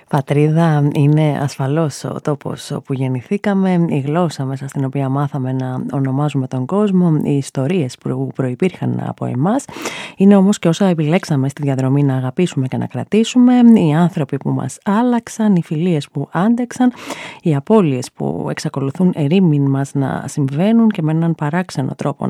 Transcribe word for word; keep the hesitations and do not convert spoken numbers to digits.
Πατρίδα είναι ασφαλώς ο τόπος όπου γεννηθήκαμε, η γλώσσα μέσα στην οποία μάθαμε να ονομάζουμε τον κόσμο, οι ιστορίες που προϋπήρχαν από εμάς. Είναι όμως και όσα επιλέξαμε στη διαδρομή να αγαπήσουμε και να κρατήσουμε, οι άνθρωποι που μας άλλαξαν, οι φιλίες που άντεξαν, οι απώλειες που εξακολουθούν ερήμην μας να συμβαίνουν και με έναν παράξενο τρόπο